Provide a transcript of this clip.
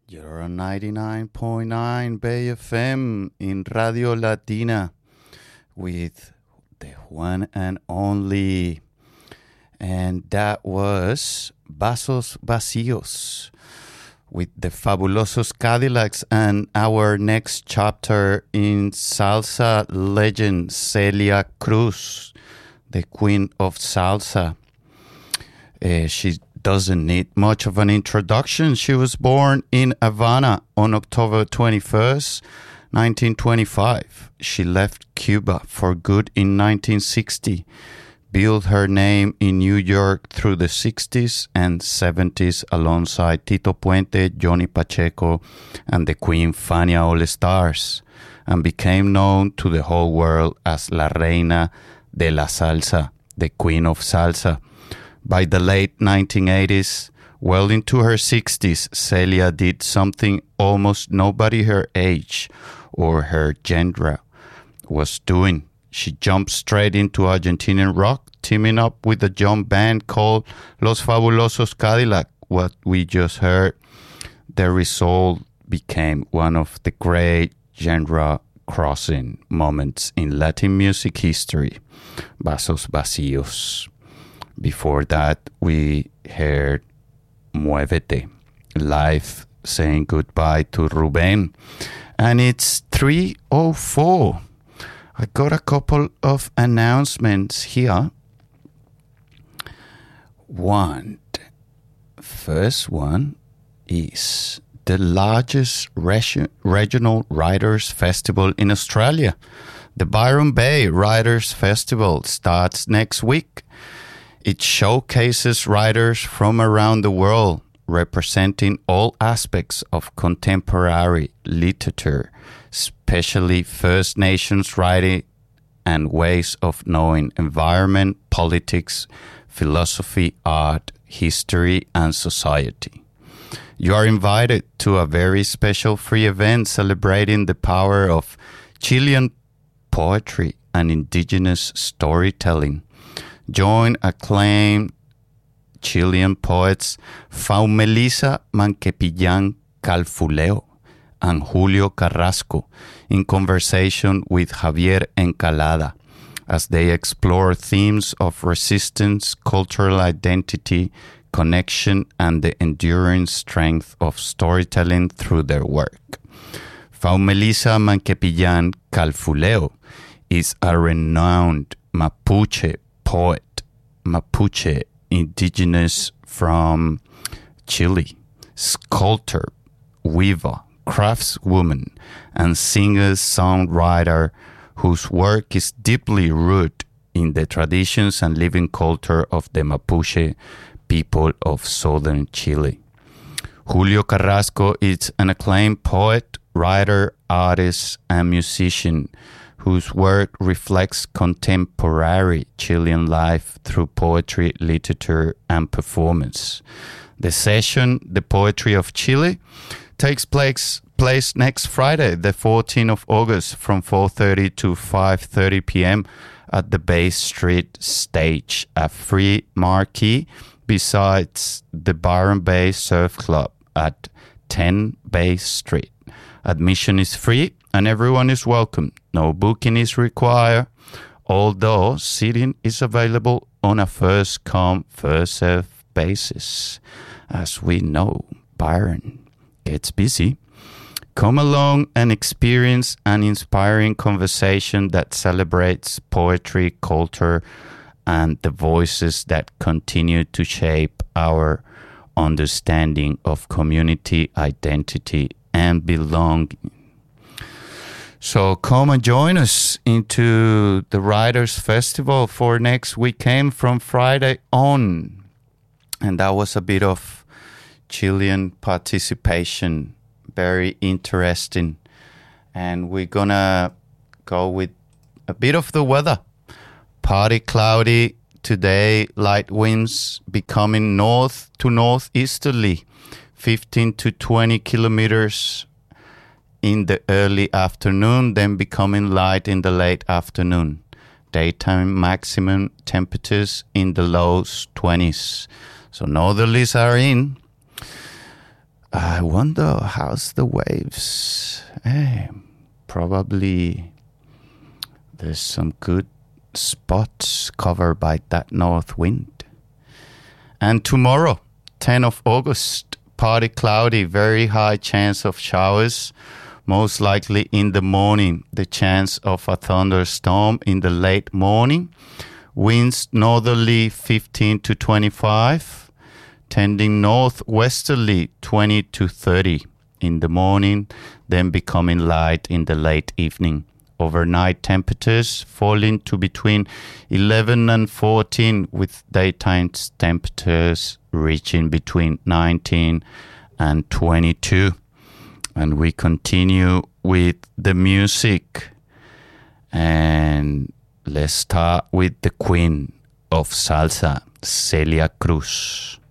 You're on 99.9 Bay FM in Radio Latina with the one and only. And that was Vasos Vacíos with the Fabulosos Cadillacs, and our next chapter in salsa legend Celia Cruz, the queen of salsa. She doesn't need much of an introduction. She was born in Havana on October 21st, 1925. She left Cuba for good in 1960, built her name in New York through the 60s and 70s alongside Tito Puente, Johnny Pacheco, and the Queen Fania All-Stars, and became known to the whole world as La Reina de la Salsa, the Queen of Salsa. By the late 1980s, well into her 60s, Celia did something almost nobody her age or her genre was doing. She jumped straight into Argentinian rock, teaming up with a young band called Los Fabulosos Cadillac. What we just heard, the result became one of the great genre crossing moments in Latin music history, Vasos Vacíos. Before that, we heard Muévete, live saying goodbye to Rubén. And it's 3:04. I got a couple of announcements here. First one is the largest regional writers festival in Australia. The Byron Bay Writers Festival starts next week. It showcases writers from around the world, representing all aspects of contemporary literature, especially First Nations writing and ways of knowing environment, politics, philosophy, art, history, and society. You are invited to a very special free event celebrating the power of Chilean poetry and indigenous storytelling. Join acclaimed Chilean poets Faumelisa Manquepillan Calfuleo and Julio Carrasco in conversation with Javier Encalada as they explore themes of resistance, cultural identity, connection, and the enduring strength of storytelling through their work. Faumelisa Manquepillan Calfuleo is a renowned Mapuche poet, Mapuche indigenous from Chile, sculptor, weaver, craftswoman, and singer-songwriter whose work is deeply rooted in the traditions and living culture of the Mapuche people of southern Chile. Julio Carrasco is an acclaimed poet, writer, artist, and musician whose work reflects contemporary Chilean life through poetry, literature, and performance. The session, The Poetry of Chile, takes place next Friday, the 14th of August, from 4:30 to 5:30 p.m. at the Bay Street Stage, a free marquee besides the Byron Bay Surf Club at 10 Bay Street. Admission is free and everyone is welcome. No booking is required, although seating is available on a first-come, first-served basis. As we know, Byron gets busy. Come along and experience an inspiring conversation that celebrates poetry, culture, and the voices that continue to shape our understanding of community, identity, and belonging. So come and join us into the Writers' Festival for next weekend from Friday on. And that was a bit of Chilean participation. Very interesting. And we're gonna go with a bit of the weather. Partly cloudy today, light winds becoming north to northeasterly, 15 to 20 kilometers in the early afternoon, then becoming light in the late afternoon. Daytime maximum temperatures in the low 20s. So northerlies are in. I wonder how's the waves. Probably there's some good spots covered by that north wind. And tomorrow, 10th of August, partly cloudy, very high chance of showers, most likely in the morning. The chance of a thunderstorm in the late morning. Winds northerly 15 to 25, tending northwesterly 20 to 30 in the morning, then becoming light in the late evening. Overnight temperatures falling to between 11 and 14, with daytime temperatures reaching between 19 and 22. And we continue with the music. And let's start with the queen of salsa, Celia Cruz.